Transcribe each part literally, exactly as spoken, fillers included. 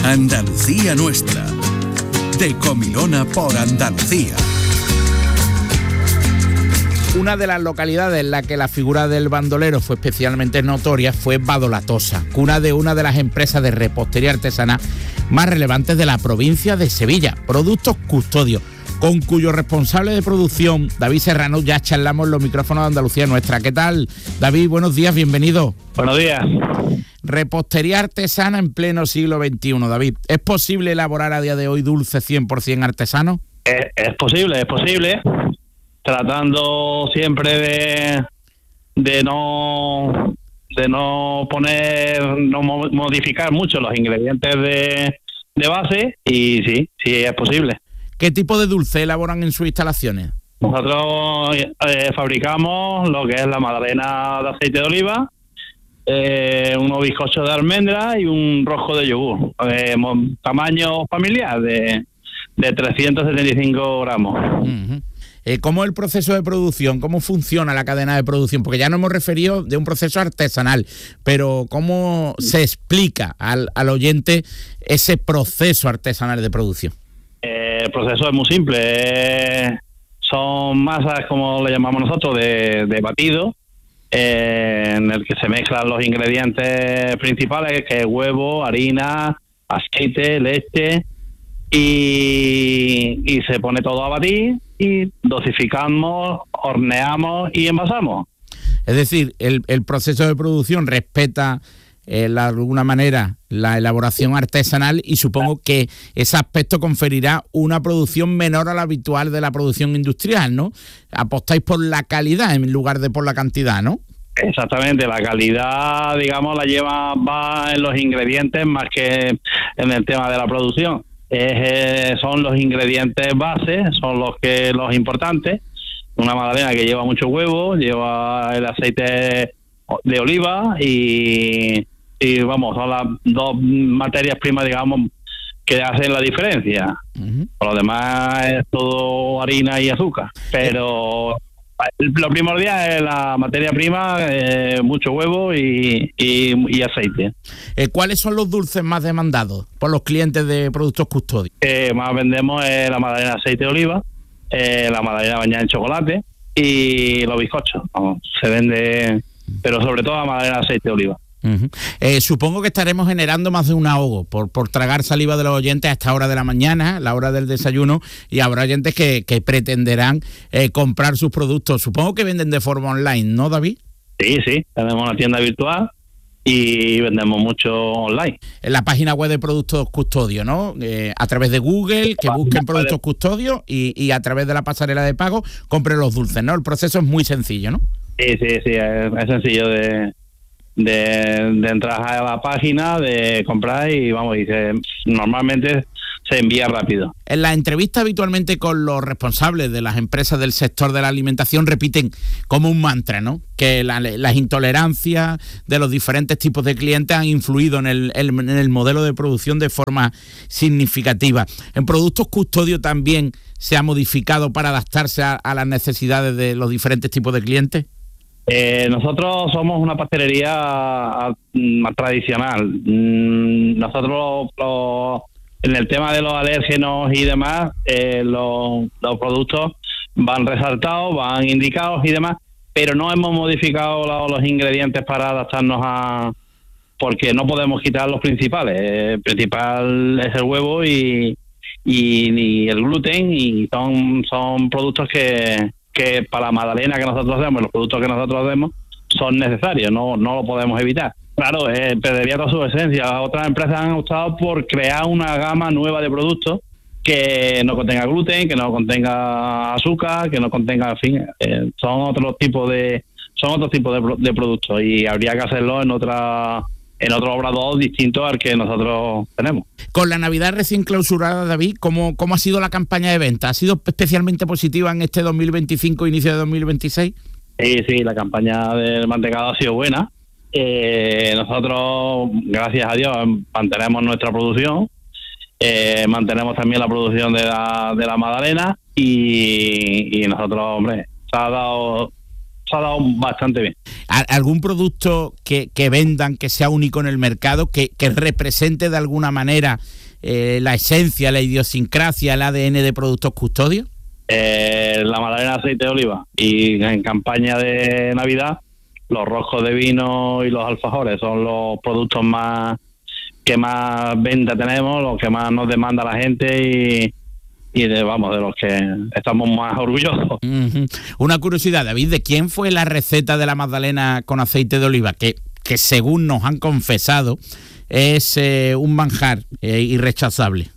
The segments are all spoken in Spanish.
Andalucía Nuestra, de Comilona por Andalucía. Una de las localidades en la que la figura del bandolero fue especialmente notoria fue Badolatosa, cuna de una de las empresas de repostería artesana más relevantes de la provincia de Sevilla, Productos Custodio, con cuyo responsable de producción, David Serrano, ya charlamos en los micrófonos de Andalucía Nuestra. ¿Qué tal, David? Buenos días, bienvenido. Buenos días. Repostería artesana en pleno siglo veintiuno, David. ¿Es posible elaborar a día de hoy dulce cien por ciento artesano? Es, es posible, es posible. Tratando siempre de, de no de no poner, no modificar mucho los ingredientes de, de base, y sí, sí es posible. ¿Qué tipo de dulce elaboran en sus instalaciones? Nosotros eh, fabricamos lo que es la magdalena de aceite de oliva, eh, unos bizcochos de almendra y un rosco de yogur, eh, tamaño familiar de, de trescientos setenta y cinco gramos. Uh-huh. Eh, ¿Cómo es el proceso de producción? ¿Cómo funciona la cadena de producción? Porque ya nos hemos referido de un proceso artesanal, pero ¿cómo se explica al, al oyente ese proceso artesanal de producción? Eh, el proceso es muy simple. Eh, son masas, como le llamamos nosotros, de, de batido, eh, en el que se mezclan los ingredientes principales, que es huevo, harina, aceite, leche, y, y se pone todo a batir y dosificamos, horneamos y envasamos. Es decir, el, el proceso de producción respeta eh, la, de alguna manera la elaboración artesanal, y supongo que ese aspecto conferirá una producción menor a la habitual de la producción industrial, ¿no? Apostáis por la calidad en lugar de por la cantidad, ¿no? Exactamente, la calidad, digamos, la lleva va en los ingredientes más que en el tema de la producción. Eh, son los ingredientes bases, son los que los importantes. Una magdalena que lleva mucho huevo, lleva el aceite de oliva y, y vamos, son las dos materias primas, digamos, que hacen la diferencia. Uh-huh. Por lo demás es todo harina y azúcar, pero lo primordial es la materia prima, eh, mucho huevo y, y, y aceite. Eh, ¿Cuáles son los dulces más demandados por los clientes de Productos Custodio? Eh, más vendemos eh, la magdalena de aceite de oliva, eh, la magdalena bañada en chocolate y los bizcochos. Vamos, se vende, pero sobre todo la magdalena de aceite de oliva. Uh-huh. Eh, supongo que estaremos generando más de un ahogo por, por tragar saliva de los oyentes a esta hora de la mañana, la hora del desayuno, y habrá oyentes que, que pretenderán eh, comprar sus productos. Supongo que venden de forma online, ¿no, David? Sí, sí, tenemos una tienda virtual y vendemos mucho online. En la página web de Productos Custodio, ¿no? Eh, a través de Google, que busquen Productos Custodio y, y a través de la pasarela de pago compren los dulces, ¿no? El proceso es muy sencillo, ¿no? Sí, sí, sí, es, es sencillo de... De, de entrar a la página, de comprar y vamos, y se, normalmente se envía rápido. En la entrevista habitualmente con los responsables de las empresas del sector de la alimentación repiten como un mantra, ¿no? Que la, las intolerancias de los diferentes tipos de clientes han influido en el, el, en el modelo de producción de forma significativa. En Productos Custodio también se ha modificado para adaptarse a, a las necesidades de los diferentes tipos de clientes. Eh, nosotros somos una pastelería más tradicional. Nosotros lo, en el tema de los alérgenos y demás, eh, los, los productos van resaltados, van indicados y demás, pero no hemos modificado la, los ingredientes para adaptarnos a... porque no podemos quitar los principales. El principal es el huevo y, y, y el gluten, y son, son productos que... que para la magdalena que nosotros hacemos, los productos que nosotros hacemos, son necesarios, no no lo podemos evitar. Claro, eh, perdería toda su esencia. Otras empresas han optado por crear una gama nueva de productos que no contenga gluten, que no contenga azúcar, que no contenga, en fin, eh, son otros tipos de son otros tipos de, de productos, y habría que hacerlo en otra en otro obrador distinto al que nosotros tenemos. Con la Navidad recién clausurada, David, ¿cómo, cómo ha sido la campaña de venta? ¿Ha sido especialmente positiva en este dos mil veinticinco, inicio de dos mil veintiséis? Sí, sí, la campaña del mantecado ha sido buena. Eh, nosotros, gracias a Dios, mantenemos nuestra producción, eh, mantenemos también la producción de la, de la magdalena, y, y nosotros, hombre, se ha dado... se ha dado bastante bien. ¿algún producto que, que vendan que sea único en el mercado, que, que represente de alguna manera eh, la esencia, la idiosincrasia, el A D N de Productos Custodio? Eh, la magdalena de aceite de oliva, y en campaña de Navidad los roscos de vino y los alfajores son los productos más que más venta tenemos, los que más nos demanda la gente y, y de, vamos, de los que estamos más orgullosos. Uh-huh. Una curiosidad, David, ¿de quién fue la receta de la magdalena con aceite de oliva? Que, que según nos han confesado es eh, un manjar eh, irrechazable.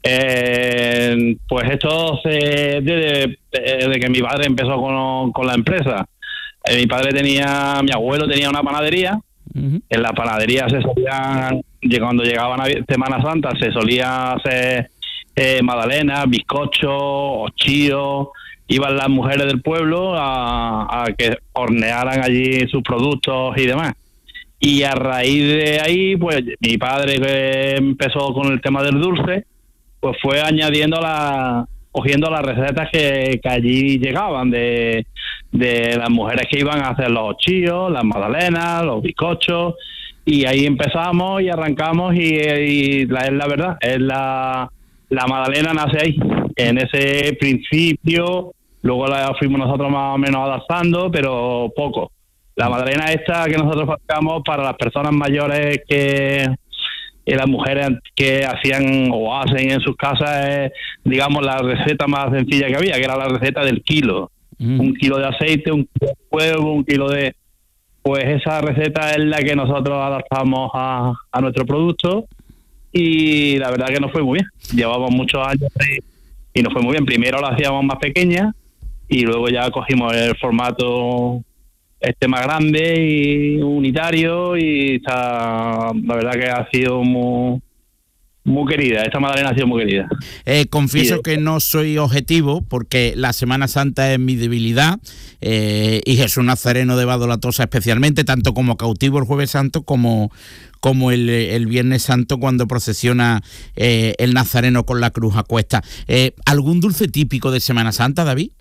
Eh, pues esto se desde de, de que mi padre empezó con, con la empresa. Eh, mi padre tenía, mi abuelo tenía una panadería. Uh-huh. En la panadería se solían, cuando llegaba Semana Santa, se solía hacer eh, magdalenas, bizcochos, ochillos. Iban las mujeres del pueblo a, a que hornearan allí sus productos y demás. Y a raíz de ahí, pues mi padre, que empezó con el tema del dulce, pues fue añadiendo la, cogiendo las recetas que, que allí llegaban de, de las mujeres que iban a hacer los ochillos, las magdalenas, los bizcochos, y ahí empezamos y arrancamos y, y la, es la verdad, es la, la magdalena nace ahí, en ese principio, luego la fuimos nosotros más o menos adaptando, pero poco. La magdalena esta que nosotros fabricamos para las personas mayores que... y las mujeres que hacían o hacen en sus casas es, digamos, la receta más sencilla que había, que era la receta del kilo. Mm. Un kilo de aceite, un kilo de huevo, un kilo de... Pues esa receta es la que nosotros adaptamos a, a nuestro producto y la verdad que nos fue muy bien. Llevamos muchos años y nos fue muy bien. Primero la hacíamos más pequeña y luego ya cogimos el formato este más grande y unitario y está, la verdad que ha sido muy muy querida, esta magdalena ha sido muy querida. Eh, confieso sí. que no soy objetivo porque la Semana Santa es mi debilidad eh, y Jesús Nazareno de Vado La Tosa especialmente, tanto como cautivo el Jueves Santo como, como el, el Viernes Santo cuando procesiona eh, el Nazareno con la cruz a cuesta. Eh, ¿Algún dulce típico de Semana Santa, David?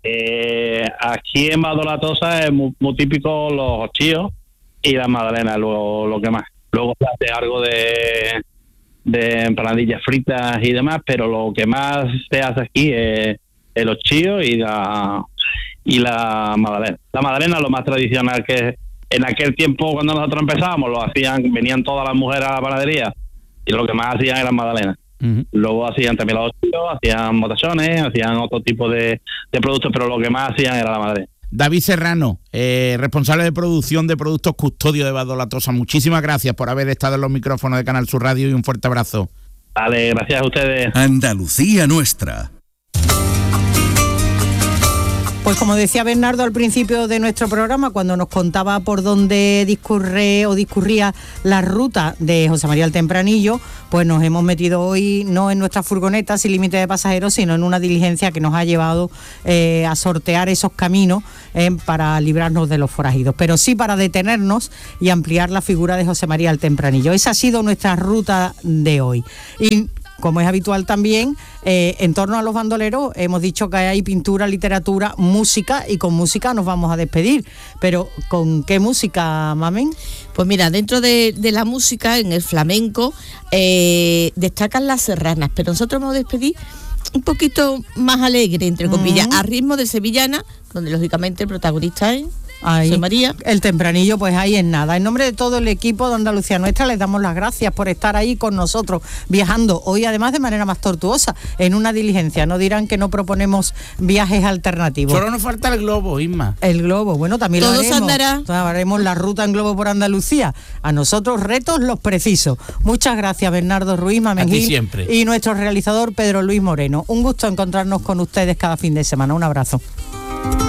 Eh, aquí en Vado La Tosa es muy, muy típico los ochillos y las magdalenas, lo, lo que más. Luego se hace algo de, de empanadillas fritas y demás, pero lo que más se hace aquí es el ochillo y la y la magdalena. La magdalena es lo más tradicional, que en aquel tiempo cuando nosotros empezábamos lo hacían, venían todas las mujeres a la panadería y lo que más hacían eran magdalenas. Uh-huh. Luego hacían también los ochillos, hacían motachones, hacían otro tipo de, de productos, pero lo que más hacían era la magdalena. David Serrano, eh, responsable de producción de Productos Custodio de Vado La Tosa, muchísimas gracias por haber estado en los micrófonos de Canal Sur Radio y un fuerte abrazo. Vale, gracias a ustedes. Andalucía Nuestra. Pues como decía Bernardo al principio de nuestro programa, cuando nos contaba por dónde discurre o discurría la ruta de José María el Tempranillo, pues nos hemos metido hoy no en nuestra furgoneta sin límite de pasajeros, sino en una diligencia que nos ha llevado eh, a sortear esos caminos eh, para librarnos de los forajidos, pero sí para detenernos y ampliar la figura de José María el Tempranillo. Esa ha sido nuestra ruta de hoy. Y como es habitual también, eh, en torno a los bandoleros hemos dicho que hay pintura, literatura, música, y con música nos vamos a despedir. Pero ¿con qué música, Mamen? Pues mira, dentro de, de la música, en el flamenco, eh, destacan las serranas, pero nosotros vamos a despedir un poquito más alegre, entre comillas, uh-huh. a ritmo de sevillana, donde lógicamente el protagonista es José María el Tempranillo. Pues ahí es nada. En nombre de todo el equipo de Andalucía Nuestra les damos las gracias por estar ahí con nosotros, viajando hoy además de manera más tortuosa en una diligencia. No dirán que no proponemos viajes alternativos. Solo nos falta el globo, Isma. El globo, bueno, también todo lo haremos. Andará. Haremos la ruta en globo por Andalucía. A nosotros retos los precisos. Muchas gracias, Bernardo Ruiz, Mamen Gil, siempre. Y nuestro realizador Pedro Luis Moreno. Un gusto encontrarnos con ustedes cada fin de semana. Un abrazo.